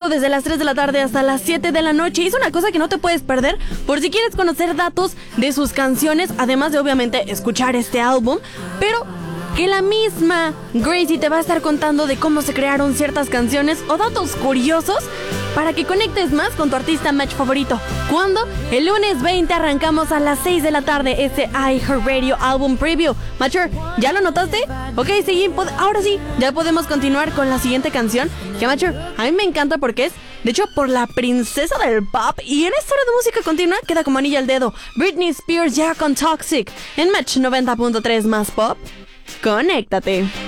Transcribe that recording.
desde las 3 de la tarde hasta las 7 de la noche. Es una cosa que no te puedes perder por si quieres conocer datos de sus canciones, además de obviamente escuchar este álbum, pero que la misma Gracie te va a estar contando de cómo se crearon ciertas canciones o datos curiosos para que conectes más con tu artista match favorito. ¿Cuándo? El lunes 20 arrancamos a las 6 de la tarde ese iHeartRadio Album Preview. Matcher, ¿ya lo notaste? Ok, sí, ahora sí, ya podemos continuar con la siguiente canción. Que Matcher, a mí me encanta porque es, de hecho, por la princesa del pop. Y en esta hora de música continua queda como anillo al dedo. Britney Spears ya con Toxic en Match 90.3 más pop. Conéctate.